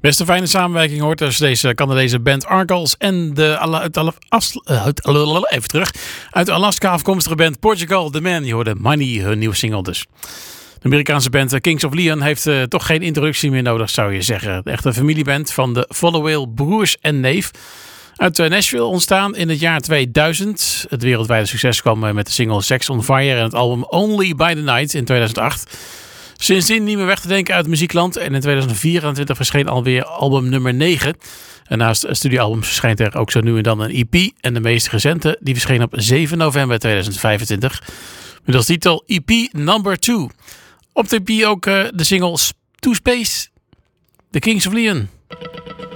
Best een fijne samenwerking hoort. Dus deze Canadese band Argos en de uit Alaska afkomstige band Portugal The Man. Je hoorde Money, hun nieuwe single dus. De Amerikaanse band Kings of Leon heeft toch geen introductie meer nodig, zou je zeggen. Echt een familieband van de Followill broers en neef. Uit Nashville ontstaan in het jaar 2000. Het wereldwijde succes kwam met de single Sex on Fire en het album Only by the Night in 2008. Sindsdien niet meer weg te denken uit muziekland. En in 2024 verscheen alweer album nummer 9. En naast studioalbums verschijnt er ook zo nu en dan een EP. En de meest recente die verscheen op 7 november 2025. Met als titel EP number 2. Op de EP ook de single To Space. The Kings of Leon.